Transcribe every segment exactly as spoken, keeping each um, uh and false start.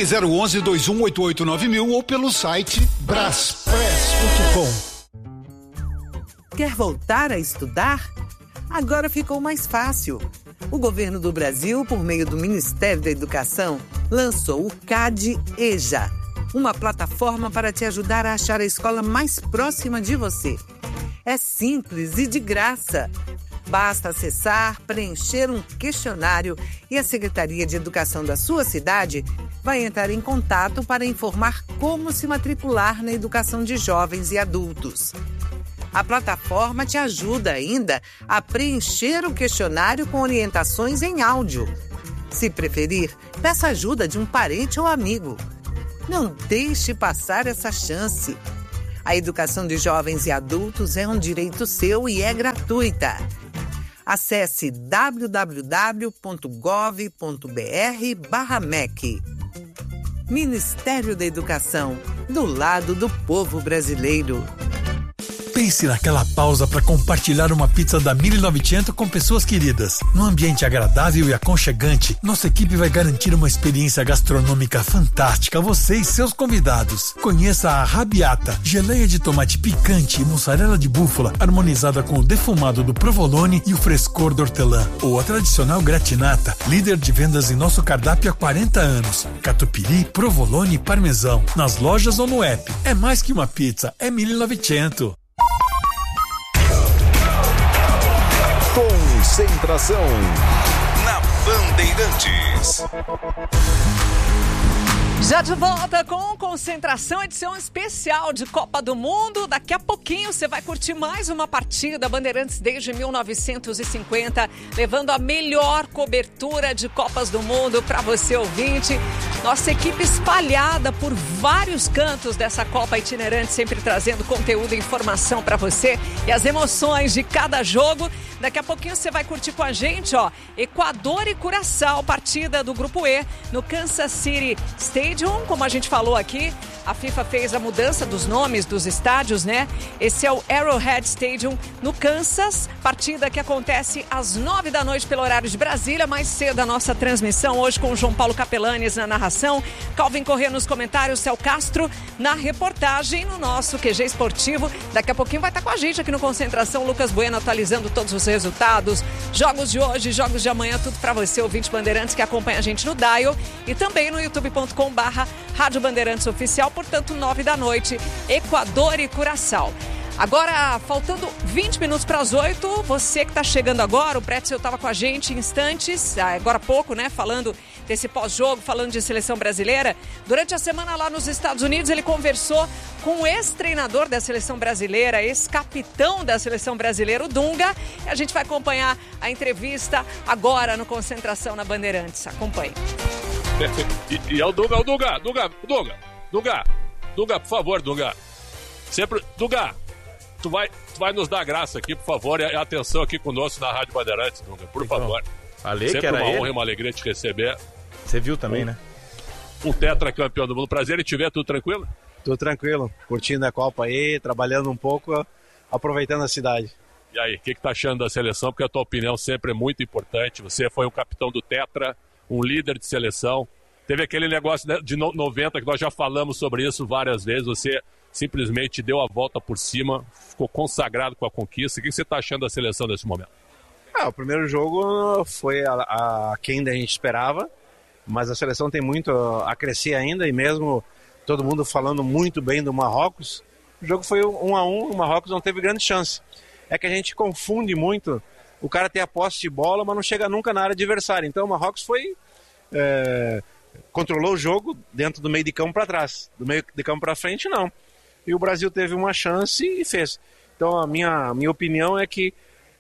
Ligue zero onze, dois um oito oito nove mil ou pelo site braspress ponto com. Quer voltar a estudar? Agora ficou mais fácil. O governo do Brasil, por meio do Ministério da Educação, lançou o CADE EJA, uma plataforma para te ajudar a achar a escola mais próxima de você. É simples e de graça. Basta acessar, preencher um questionário e a Secretaria de Educação da sua cidade vai entrar em contato para informar como se matricular na educação de jovens e adultos. A plataforma te ajuda ainda a preencher o questionário com orientações em áudio. Se preferir, peça ajuda de um parente ou amigo. Não deixe passar essa chance. A educação de jovens e adultos é um direito seu e é gratuita. Acesse w w w ponto gov ponto b r barra M E C. Ministério da Educação, do lado do povo brasileiro. Pense naquela pausa para compartilhar uma pizza da mil e novecentos com pessoas queridas. Num ambiente agradável e aconchegante, nossa equipe vai garantir uma experiência gastronômica fantástica a você e seus convidados. Conheça a Rabiata, geleia de tomate picante e mussarela de búfala, harmonizada com o defumado do provolone e o frescor do hortelã. Ou a tradicional gratinata, líder de vendas em nosso cardápio há quarenta anos. Catupiry, provolone e parmesão. Nas lojas ou no app. É mais que uma pizza, é mil e novecentos. Concentração na Bandeirantes. Já de volta com Concentração, edição especial de Copa do Mundo. Daqui a pouquinho você vai curtir mais uma partida Bandeirantes desde mil novecentos e cinquenta, levando a melhor cobertura de Copas do Mundo para você, ouvinte. Nossa equipe espalhada por vários cantos dessa Copa itinerante, sempre trazendo conteúdo e informação para você e as emoções de cada jogo. Daqui a pouquinho você vai curtir com a gente, ó, Equador e Curaçao, partida do Grupo E, no Kansas City Stadium, como a gente falou aqui. A FIFA fez a mudança dos nomes dos estádios, né? Esse é o Arrowhead Stadium, no Kansas. Partida que acontece às nove da noite pelo horário de Brasília. Mais cedo a nossa transmissão, hoje com o João Paulo Capelanes na narração, Calvin Corrêa nos comentários, Céu Castro na reportagem, no nosso Q G Esportivo. Daqui a pouquinho vai estar com a gente aqui no Concentração, Lucas Bueno atualizando todos os resultados, jogos de hoje, jogos de amanhã, tudo para você, ouvinte Bandeirantes, que acompanha a gente no Dial e também no youtube ponto com barra Rádio Bandeirantes Oficial, portanto, nove da noite, Equador e Curaçao. Agora, faltando vinte minutos para as oito, você que está chegando agora, o Pretzel estava com a gente em instantes, agora há pouco, né, falando desse pós-jogo, falando de seleção brasileira. Durante a semana lá nos Estados Unidos, ele conversou com o ex-treinador da seleção brasileira, ex-capitão da seleção brasileira, o Dunga. E a gente vai acompanhar a entrevista agora no Concentração na Bandeirantes. Acompanhe. E, e é o Dunga, é o Dunga, Dunga, Dunga, Dunga, Dunga, por favor, Dunga. Sempre, Dunga, tu vai, tu vai nos dar graça aqui, por favor, e atenção aqui conosco na Rádio Bandeirantes, Dunga, por então, favor. Falei sempre que era uma ele. honra e uma alegria te receber. Você viu também, um, né? Um tetracampeão do mundo. Prazer em te ver, tudo tranquilo? Tudo tranquilo, curtindo a Copa aí, trabalhando um pouco, aproveitando a cidade. E aí, o que, que tá achando da seleção? Porque a tua opinião sempre é muito importante. Você foi um capitão do Tetra, um líder de seleção. Teve aquele negócio de noventa que nós já falamos sobre isso várias vezes. Você simplesmente deu a volta por cima, ficou consagrado com a conquista. O que você está achando da seleção nesse momento? Ah, o primeiro jogo foi a, a quem a gente esperava, mas a seleção tem muito a crescer ainda, e mesmo todo mundo falando muito bem do Marrocos, o jogo foi um a um, o Marrocos não teve grande chance. É que a gente confunde muito, o cara tem a posse de bola, mas não chega nunca na área adversária. Então o Marrocos foi... É, controlou o jogo dentro do meio de campo para trás, do meio de campo para frente não. E o Brasil teve uma chance e fez. Então a minha, a minha opinião é que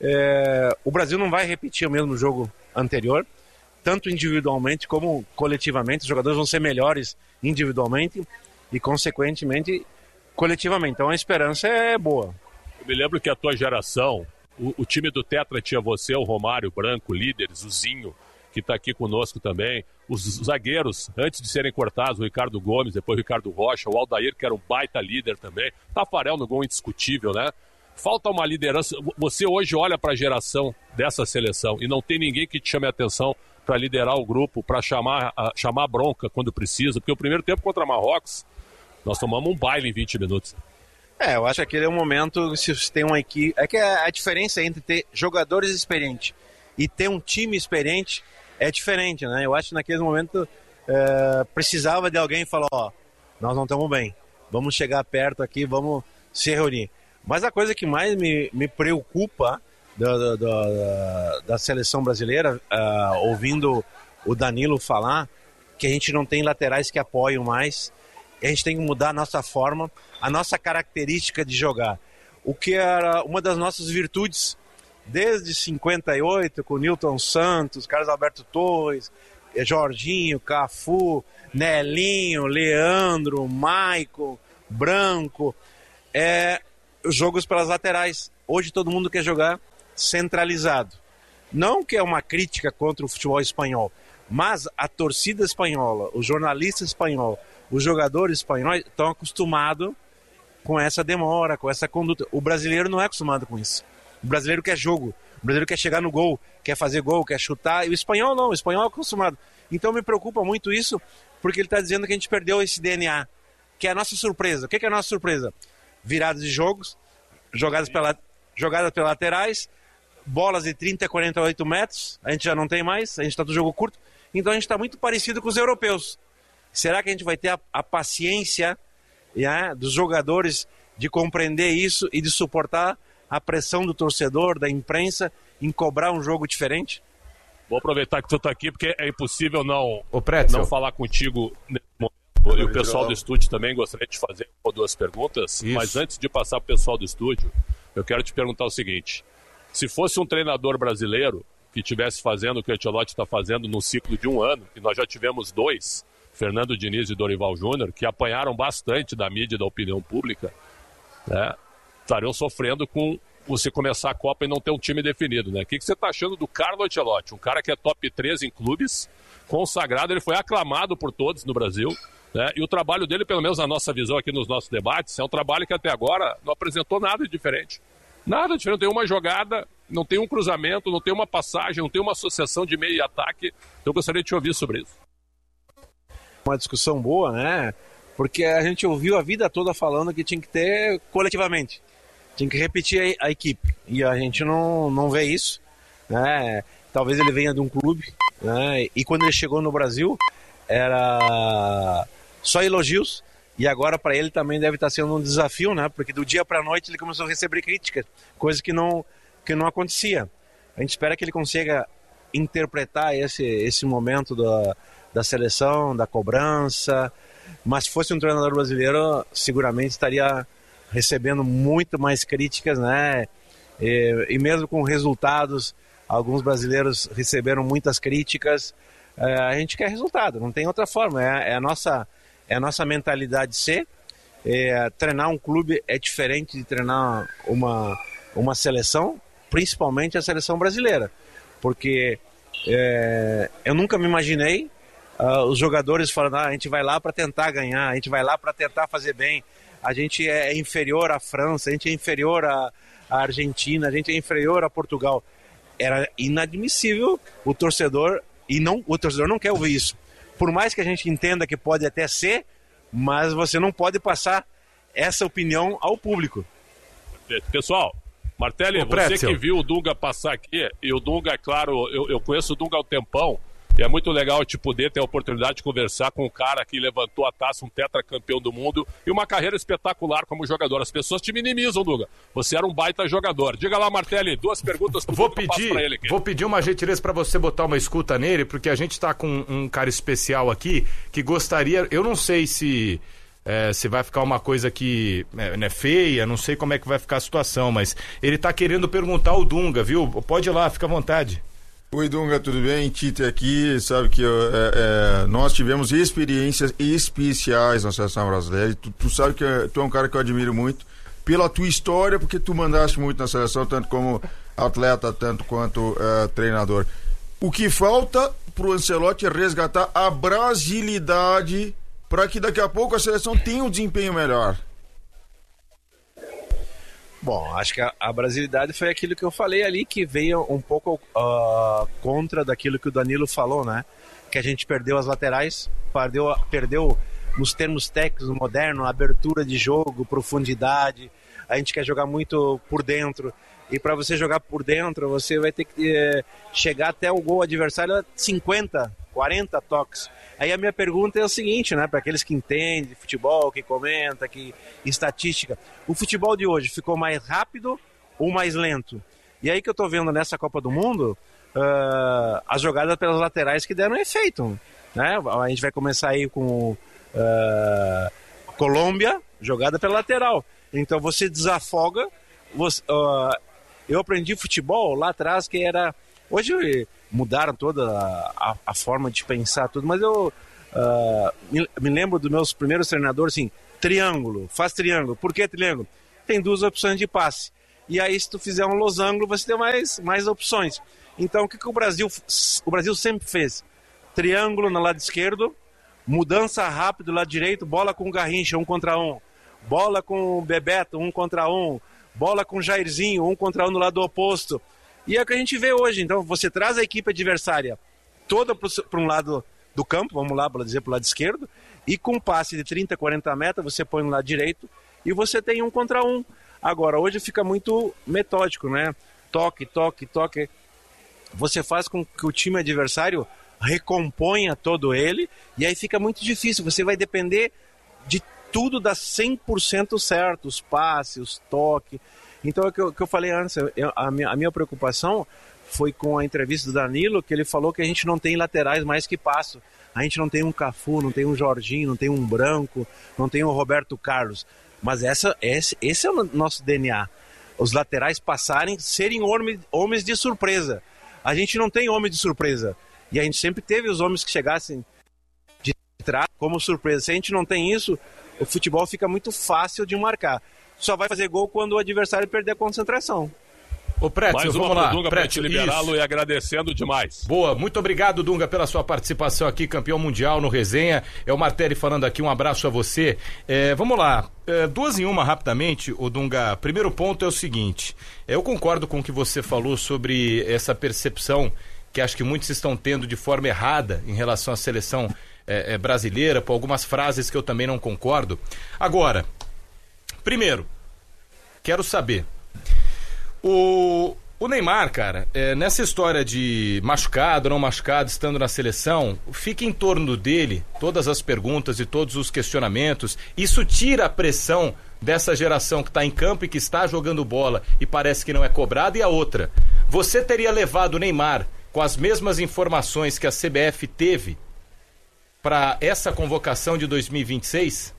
é, o Brasil não vai repetir o mesmo jogo anterior, tanto individualmente como coletivamente. Os jogadores vão ser melhores individualmente e consequentemente coletivamente. Então a esperança é boa. Eu me lembro que a tua geração, o, o time do Tetra tinha você, o Romário Branco, líderes, o Zinho, que está aqui conosco também, os zagueiros, antes de serem cortados, o Ricardo Gomes, depois o Ricardo Rocha, o Aldair, que era um baita líder também, Tafarel no gol indiscutível, né? Falta uma liderança. Você hoje olha para a geração dessa seleção e não tem ninguém que te chame a atenção para liderar o grupo, para chamar, a, chamar a bronca quando precisa, porque o primeiro tempo contra Marrocos, nós tomamos um baile em vinte minutos. É, eu acho que aquele é o momento, se você tem uma equipe... É que a, a diferença entre ter jogadores experientes e ter um time experiente é diferente, né? Eu acho que naquele momento é, precisava de alguém falar, ó, nós não estamos bem, vamos chegar perto aqui, vamos se reunir. Mas a coisa que mais me, me preocupa da, da, da, da seleção brasileira, uh, ouvindo o Danilo falar, que a gente não tem laterais que apoiam mais, a gente tem que mudar a nossa forma, a nossa característica de jogar. O que era uma das nossas virtudes desde cinquenta e oito, com Nilton Santos, Carlos Alberto Torres, Jorginho, Cafu, Nelinho, Leandro, Maicon, Branco, é os jogos pelas laterais. Hoje todo mundo quer jogar centralizado. Não que é uma crítica contra o futebol espanhol, mas a torcida espanhola, o jornalista espanhol, os jogadores espanhóis estão acostumados com essa demora, com essa conduta. O brasileiro não é acostumado com isso. O brasileiro quer jogo, o brasileiro quer chegar no gol, quer fazer gol, quer chutar, e o espanhol não, o espanhol é acostumado. Então me preocupa muito isso, porque ele está dizendo que a gente perdeu esse D N A, que é a nossa surpresa. O que é a nossa surpresa? Viradas de jogos, jogadas, pela, jogadas pelas laterais, bolas de trinta a quarenta e oito metros, a gente já não tem mais, a gente está do jogo curto, então a gente está muito parecido com os europeus. Será que a gente vai ter a, a paciência, yeah, dos jogadores de compreender isso e de suportar a pressão do torcedor, da imprensa, em cobrar um jogo diferente? Vou aproveitar que tu está aqui, porque é impossível não, não falar contigo nesse momento. E o pessoal do estúdio também gostaria de fazer uma ou duas perguntas. Isso. Mas antes de passar para o pessoal do estúdio, eu quero te perguntar o seguinte. Se fosse um treinador brasileiro que estivesse fazendo o que o Ancelotti está fazendo num ciclo de um ano, e nós já tivemos dois, Fernando Diniz e Dorival Júnior, que apanharam bastante da mídia e da opinião pública, né, estariam sofrendo com você começar a Copa e não ter um time definido, né? O que, que você está achando do Carlo Ancelotti? Um cara que é top três em clubes, consagrado, ele foi aclamado por todos no Brasil, né? E o trabalho dele, pelo menos na nossa visão aqui nos nossos debates, é um trabalho que até agora não apresentou nada de diferente. Nada diferente, não tem uma jogada, não tem um cruzamento, não tem uma passagem, não tem uma associação de meio e ataque. Então eu gostaria de te ouvir sobre isso. Uma discussão boa, né? Porque a gente ouviu a vida toda falando que tinha que ter coletivamente. Tinha que repetir a, a equipe. E a gente não, não vê isso, né? Talvez ele venha de um clube, né? E quando ele chegou no Brasil, era só elogios. E agora para ele também deve estar sendo um desafio, né? Porque do dia para a noite ele começou a receber críticas, coisa que não, que não acontecia. A gente espera que ele consiga interpretar esse, esse momento da, da seleção, da cobrança. Mas se fosse um treinador brasileiro, seguramente estaria recebendo muito mais críticas, né? E, e mesmo com resultados, alguns brasileiros receberam muitas críticas. É, a gente quer resultado, não tem outra forma. É, é a nossa... É a nossa mentalidade ser. É, treinar um clube é diferente de treinar uma, uma seleção, principalmente a seleção brasileira. Porque é, eu nunca me imaginei uh, os jogadores falando, ah, a gente vai lá para tentar ganhar, a gente vai lá para tentar fazer bem, a gente é inferior à França, a gente é inferior à, à Argentina, a gente é inferior a Portugal. Era inadmissível o torcedor, e não, o torcedor não quer ouvir isso. Por mais que a gente entenda que pode até ser, mas você não pode passar essa opinião ao público. Pessoal, Martelli, você Pretzel. Que viu o Dunga passar aqui, e o Dunga, é claro, eu, eu conheço o Dunga há um tempão, e é muito legal te poder ter a oportunidade de conversar com um cara que levantou a taça, um tetracampeão do mundo, e uma carreira espetacular como jogador. As pessoas te minimizam, Dunga. Você era um baita jogador. Diga lá, Martelli, duas perguntas que vou pedir, pra ele aqui. Vou pedir uma gentileza para você botar uma escuta nele, porque a gente tá com um cara especial aqui que gostaria, eu não sei se é, se vai ficar uma coisa que é, né, feia, não sei como é que vai ficar a situação, mas ele tá querendo perguntar ao Dunga, viu? Pode ir lá, fica à vontade. Oi, Dunga, tudo bem? Tite aqui, sabe que é, é, nós tivemos experiências especiais na seleção brasileira, tu, tu sabe que tu é um cara que eu admiro muito pela tua história, porque tu mandaste muito na seleção, tanto como atleta, tanto quanto é, treinador. O que falta pro Ancelotti é resgatar a brasilidade para que daqui a pouco a seleção tenha um desempenho melhor. Bom, acho que a, a brasilidade foi aquilo que eu falei ali, que veio um pouco uh, contra daquilo que o Danilo falou, né? Que a gente perdeu as laterais, perdeu, perdeu nos termos técnicos modernos, abertura de jogo, profundidade. A gente quer jogar muito por dentro. E para você jogar por dentro, você vai ter que eh, chegar até o gol adversário cinquenta, quarenta toques. Aí a minha pergunta é o seguinte, né? Para aqueles que entendem de futebol, que comenta, que estatística. O futebol de hoje ficou mais rápido ou mais lento? E aí que eu tô vendo nessa Copa do Mundo, uh, as jogadas pelas laterais que deram efeito, né? A gente vai começar aí com uh, Colômbia, jogada pela lateral. Então você desafoga. Você, uh, eu aprendi futebol lá atrás que era... Hoje mudaram toda a, a, a forma de pensar tudo, mas eu uh, me, me lembro dos meus primeiros treinadores assim, triângulo, faz triângulo. Por que triângulo? Tem duas opções de passe. E aí se tu fizer um losango, você tem mais, mais opções. Então o que, que o Brasil o Brasil sempre fez? Triângulo no lado esquerdo, mudança rápida do lado direito, bola com o Garrincha, um contra um. Bola com o Bebeto, um contra um. Bola com o Jairzinho, um contra um no lado oposto. E é o que a gente vê hoje. Então você traz a equipe adversária toda para um lado do campo, vamos lá, para dizer, para o lado esquerdo, e com um passe de trinta, quarenta metros, você põe no lado direito e você tem um contra um. Agora, hoje fica muito metódico, né? Toque, toque, toque. Você faz com que o time adversário recomponha todo ele, e aí fica muito difícil. Você vai depender de tudo dar cem por cento certo, os passes, os toques. Então, é o que eu, que eu falei antes, eu, a, minha, a minha preocupação foi com a entrevista do Danilo, que ele falou que a gente não tem laterais mais que passo. A gente não tem um Cafu, não tem um Jorginho, não tem um Branco, não tem um Roberto Carlos. Mas essa, esse, esse é o nosso D N A. Os laterais passarem, serem homens, homens de surpresa. A gente não tem homem de surpresa. E a gente sempre teve os homens que chegassem de trás como surpresa. Se a gente não tem isso, o futebol fica muito fácil de marcar. Só vai fazer gol quando o adversário perder a concentração. Ô, Pretzel, mais uma vamos lá. Dunga para te liberá-lo e agradecendo demais. Boa, muito obrigado, Dunga, pela sua participação aqui, campeão mundial no Resenha. É o Martelli falando aqui, um abraço a você. É, vamos lá, é, duas em uma rapidamente, ô Dunga. Primeiro ponto é o seguinte, eu concordo com o que você falou sobre essa percepção que acho que muitos estão tendo de forma errada em relação à seleção é, é, brasileira, por algumas frases que eu também não concordo. Agora, primeiro, quero saber... O, o Neymar, cara, é, nessa história de machucado, não machucado, estando na seleção, fica em torno dele todas as perguntas e todos os questionamentos. Isso tira a pressão dessa geração que está em campo e que está jogando bola e parece que não é cobrada. E a outra, você teria levado o Neymar com as mesmas informações que a C B F teve para essa convocação de dois mil e vinte e seis?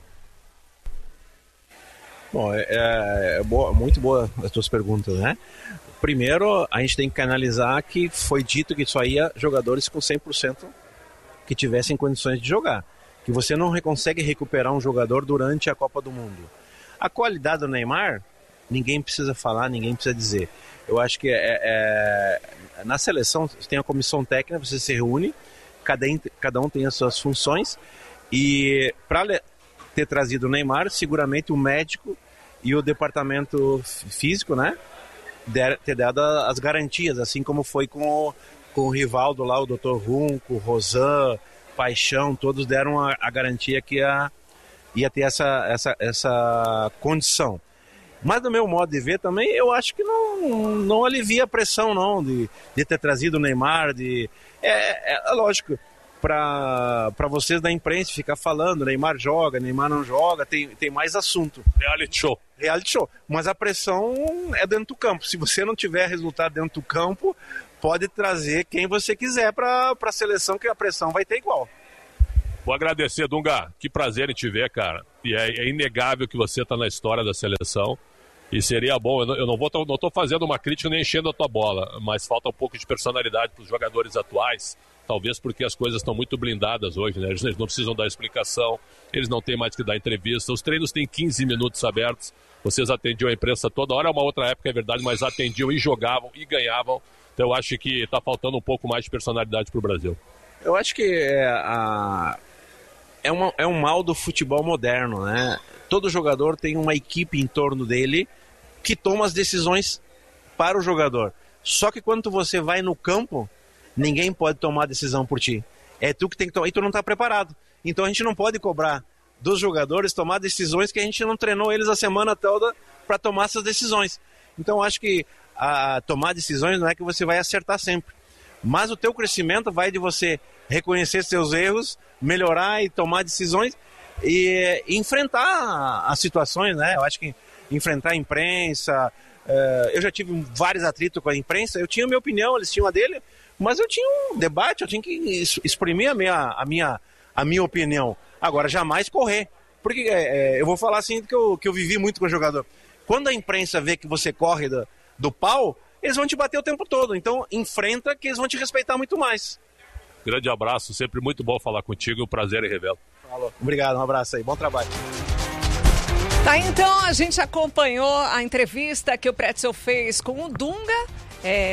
Bom, é, é boa, muito boa as tuas perguntas, né? Primeiro, a gente tem que analisar que foi dito que só ia jogadores com cem por cento que tivessem condições de jogar. Que você não consegue recuperar um jogador durante a Copa do Mundo. A qualidade do Neymar, ninguém precisa falar, ninguém precisa dizer. Eu acho que é, é, na seleção tem a comissão técnica, você se reúne, cada, cada um tem as suas funções, e para ter trazido o Neymar, seguramente o médico e o departamento físico, né, der, ter dado as garantias, assim como foi com o, com o Rivaldo lá, o doutor Runco, Rosan, Paixão, todos deram a, a garantia que ia, ia ter essa, essa, essa condição. Mas do meu modo de ver também, eu acho que não, não alivia a pressão não, de, de ter trazido o Neymar, de, é, é lógico, para vocês da imprensa ficar falando, Neymar joga, Neymar não joga, tem, tem mais assunto. Reality show. Reality show. Mas a pressão é dentro do campo. Se você não tiver resultado dentro do campo, pode trazer quem você quiser para a seleção, que a pressão vai ter igual. Vou agradecer, Dunga. Que prazer em te ver, cara. E é, é inegável que você está na história da seleção. E seria bom, eu não, eu não vou não estou fazendo uma crítica nem enchendo a tua bola, mas falta um pouco de personalidade para os jogadores atuais. Talvez porque as coisas estão muito blindadas hoje, né? Eles não precisam dar explicação, eles não têm mais que dar entrevista. Os treinos têm quinze minutos abertos. Vocês atendiam a imprensa toda hora, é uma outra época, é verdade, mas atendiam e jogavam e ganhavam. Então eu acho que está faltando um pouco mais de personalidade para o Brasil. Eu acho que é, a... é, uma, é um mal do futebol moderno, né? Todo jogador tem uma equipe em torno dele que toma as decisões para o jogador. Só que quando você vai no campo, ninguém pode tomar decisão por ti. É tu que tem que tomar, e tu não está preparado. Então a gente não pode cobrar dos jogadores tomar decisões que a gente não treinou eles a semana toda para tomar essas decisões. Então acho que a tomar decisões não é que você vai acertar sempre. Mas o teu crescimento vai de você reconhecer seus erros, melhorar e tomar decisões e, e enfrentar as situações, né? Eu acho que enfrentar a imprensa, uh, eu já tive vários atritos com a imprensa, eu tinha a minha opinião, eles tinham a dele, mas eu tinha um debate, eu tinha que exprimir a minha, a minha, a minha opinião. Agora, jamais correr, porque é, eu vou falar assim que eu, que eu vivi muito com o jogador. Quando a imprensa vê que você corre do, do pau, eles vão te bater o tempo todo, então enfrenta que eles vão te respeitar muito mais. Grande abraço, sempre muito bom falar contigo, um prazer em revê-lo. Falou. Obrigado, um abraço aí, bom trabalho. Tá, então a gente acompanhou a entrevista que o Pretzel fez com o Dunga. É...